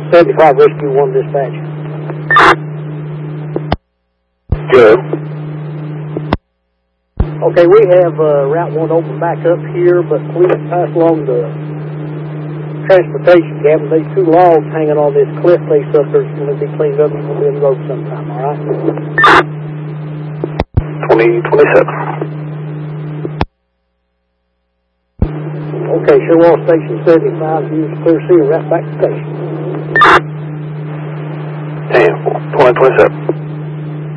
75 Rescue 1 dispatch. Good. Okay, we have Route 1 open back up here, but please pass along the transportation cabin. These two logs hanging on this cliff face up there is going to be cleaned up and we'll be in the road sometime, all right? 2027. Okay, Sherwell Station 75, use clear sea, right back to station. 10, 2027.